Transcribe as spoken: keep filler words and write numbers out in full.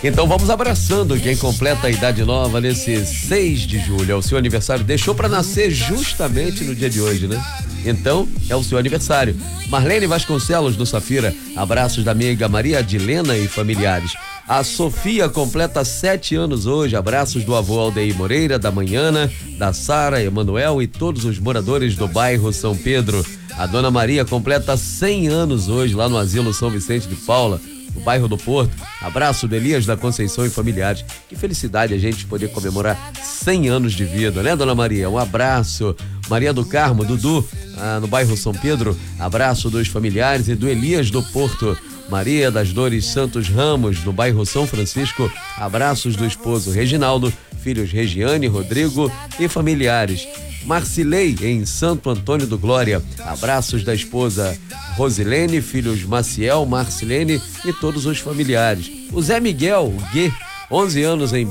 Então vamos abraçando quem completa a idade nova nesse seis de julho. É o seu aniversário. Deixou para nascer justamente no dia de hoje, né? Então é o seu aniversário. Marlene Vasconcelos do Safira. Abraços da amiga Maria Adilena e familiares. A Sofia completa sete anos hoje. Abraços do avô Aldeir Moreira, da Manhana, da Sara, Emanuel e todos os moradores do bairro São Pedro. A Dona Maria completa cem anos hoje lá no Asilo São Vicente de Paula, no bairro do Porto. Abraço do Elias da Conceição e familiares. Que felicidade a gente poder comemorar cem anos de vida, né, Dona Maria? Um abraço. Maria do Carmo, Dudu, ah, no bairro São Pedro. Abraço dos familiares e do Elias do Porto. Maria das Dores Santos Ramos, no bairro São Francisco. Abraços do esposo Reginaldo, filhos Regiane, Rodrigo e familiares. Marcilei, em Santo Antônio do Glória. Abraços da esposa Rosilene, filhos Maciel, Marcilene e todos os familiares. O Zé Miguel, o Gui, onze anos em